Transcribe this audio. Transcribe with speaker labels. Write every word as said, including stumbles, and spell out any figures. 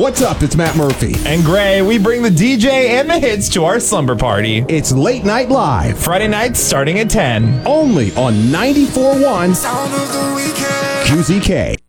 Speaker 1: What's up? It's Matt Murphy.
Speaker 2: And Gray, we bring the D J and the hits to our slumber party.
Speaker 1: It's Late Night Live.
Speaker 2: Friday nights starting at ten.
Speaker 1: Only on ninety-four point one Q Z K.